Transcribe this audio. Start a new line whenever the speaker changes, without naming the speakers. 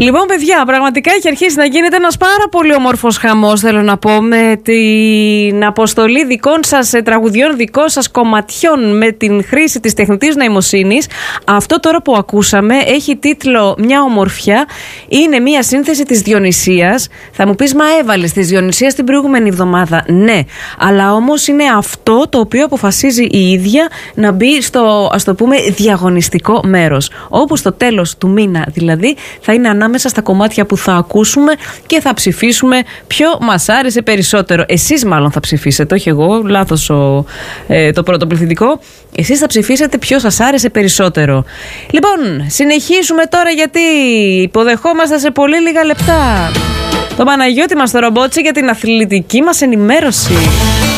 Λοιπόν, παιδιά, πραγματικά έχει αρχίσει να γίνεται ένας πάρα πολύ όμορφος χαμός, θέλω να πω, με την αποστολή δικών σας τραγουδιών, δικών σας κομματιών, με την χρήση της τεχνητής νοημοσύνης. Αυτό τώρα που ακούσαμε έχει τίτλο «Μια ομορφιά». Είναι μια σύνθεση της Διονυσίας. Θα μου πεις, μα έβαλες της Διονυσίας την προηγούμενη εβδομάδα. Ναι, αλλά όμως είναι αυτό το οποίο αποφασίζει η ίδια να μπει στο, ας το πούμε, διαγωνιστικό μέρος. Όπου στο τέλος του μήνα δηλαδή θα είναι ανάμεσα στα κομμάτια που θα ακούσουμε και θα ψηφίσουμε ποιο μας άρεσε περισσότερο. Εσείς μάλλον θα ψηφίσετε, όχι εγώ, λάθος το πρώτο πληθυντικό. Εσείς θα ψηφίσετε ποιο σας άρεσε περισσότερο. Λοιπόν, συνεχίζουμε τώρα γιατί υποδεχόμαστε σε πολύ λίγα λεπτά τον Παναγιώτη μας το ρομπότσι για την αθλητική μας ενημέρωση.